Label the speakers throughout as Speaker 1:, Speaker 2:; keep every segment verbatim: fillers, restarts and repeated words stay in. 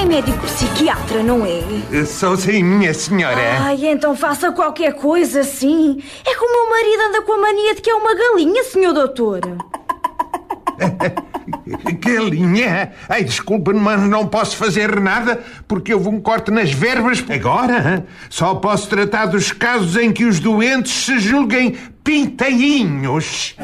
Speaker 1: médico psiquiatra, não é?
Speaker 2: Sou sim, minha senhora.
Speaker 1: Ai, então faça qualquer coisa, sim. É que o meu marido anda com a mania de que é uma galinha, senhor doutor.
Speaker 2: Galinha? Ai, desculpa-me, mas não posso fazer nada porque houve um corte nas verbas. Agora, só posso tratar dos casos em que os doentes se julguem pintainhos.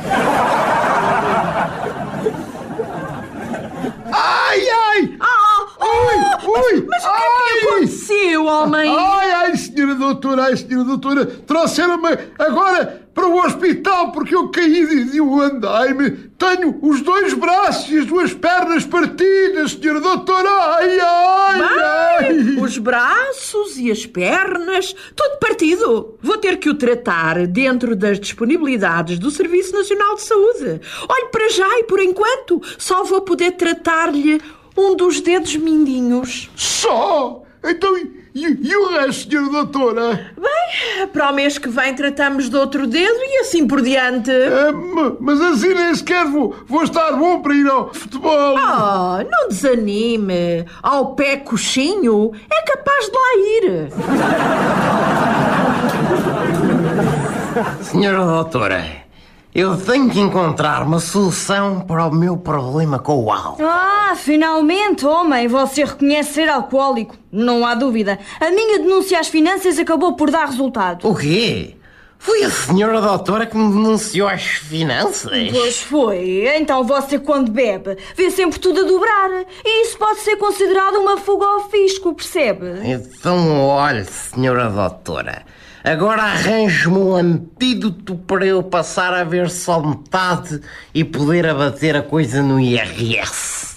Speaker 2: Ai, ai!
Speaker 1: Ah,
Speaker 2: Ui, ui!
Speaker 1: Mas o que é que aconteceu, homem?
Speaker 3: Ai, ai, senhora doutora, ai, senhora doutora, trouxeram-me agora para o hospital porque eu caí de, de um andaime. Tenho os dois braços e as duas pernas partidas, senhora doutora, ai, ai, ai.
Speaker 4: Os braços e as pernas, tudo partido. Vou ter que o tratar dentro das disponibilidades do Serviço Nacional de Saúde. Olhe, para já e por enquanto, só vou poder tratar-lhe um dos dedos mindinhos.
Speaker 3: Só? Então, e, e o resto, senhora doutora?
Speaker 4: Bem, para o mês que vem tratamos de outro dedo e assim por diante.
Speaker 3: É, mas assim nem sequer vou, vou estar bom para ir ao futebol.
Speaker 4: Oh, não desanime. Ao pé coxinho é capaz de lá ir.
Speaker 5: Senhora doutora, eu tenho que encontrar uma solução para o meu problema com o álcool.
Speaker 1: Ah, finalmente, homem, você reconhece ser alcoólico. Não há dúvida. A minha denúncia às finanças acabou por dar resultado.
Speaker 5: O quê? Foi a senhora doutora que me denunciou às finanças?
Speaker 1: Pois foi. Então você, quando bebe, vê sempre tudo a dobrar. E isso pode ser considerado uma fuga ao fisco, percebe?
Speaker 5: Então, olhe, senhora doutora, agora arranje-me um antídoto para eu passar a ver só metade e poder abater a coisa no I R S.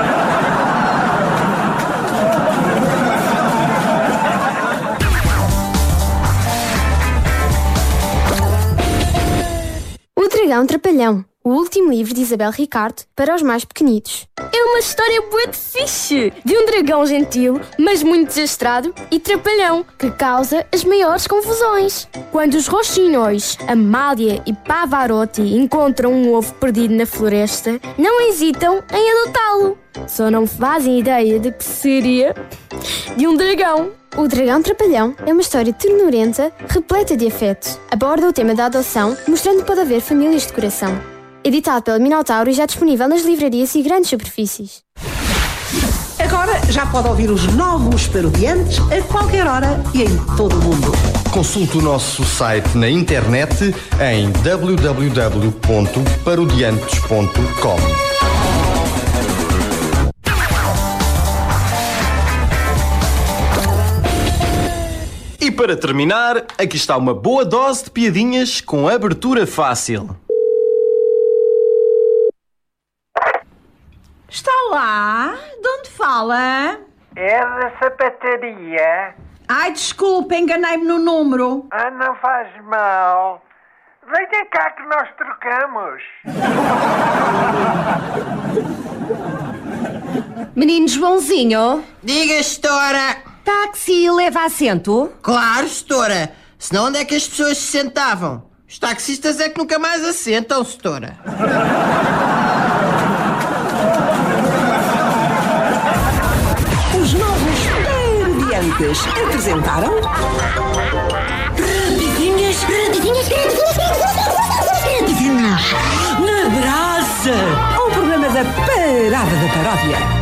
Speaker 6: O Dragão Trapalhão, o último livro de Isabel Ricardo para os mais pequenitos. É uma história bué de fixe, de um dragão gentil, mas muito desastrado e trapalhão, que causa as maiores confusões. Quando os roxinóis, Amália e Pavarotti encontram um ovo perdido na floresta, não hesitam em adotá-lo. Só não fazem ideia de que seria de um dragão. O Dragão Trapalhão é uma história ternurenta, repleta de afeto. Aborda o tema da adoção, mostrando que pode haver famílias de coração. Editado pela Minotauro e já disponível nas livrarias e grandes superfícies.
Speaker 7: Agora já pode ouvir os novos Parodiantes a qualquer hora e em todo o mundo.
Speaker 8: Consulte o nosso site na internet em w w w ponto parodiantes ponto com.
Speaker 9: E para terminar, aqui está uma boa dose de piadinhas com abertura fácil.
Speaker 4: Está lá? De onde fala?
Speaker 10: É da sapataria.
Speaker 4: Ai, desculpe, enganei-me no número.
Speaker 10: Ah, não faz mal. Venha cá que nós trocamos.
Speaker 11: Menino Joãozinho.
Speaker 5: Diga, Estora.
Speaker 11: Táxi leva assento?
Speaker 5: Claro, Estora. Senão onde é que as pessoas se sentavam? Os taxistas é que nunca mais assentam, Estora.
Speaker 7: Os novos Parodiantes apresentaram...
Speaker 11: Rapidinhas, rapidinhas, rapidinhas, na brasa!
Speaker 7: Um programa da Parada da Paródia.